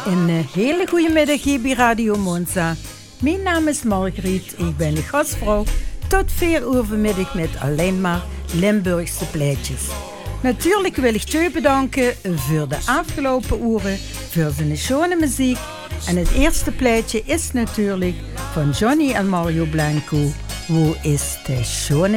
Een hele goede middag hier bij Radio Monza. Mijn naam is Margriet, ik ben de gastvrouw tot 4 uur vanmiddag met alleen maar Limburgse plaatjes. Natuurlijk wil ik je bedanken voor de afgelopen uren, voor zijn schone muziek. En het eerste plaatje is natuurlijk van Johnny en Mario Blanco. Wo is de schone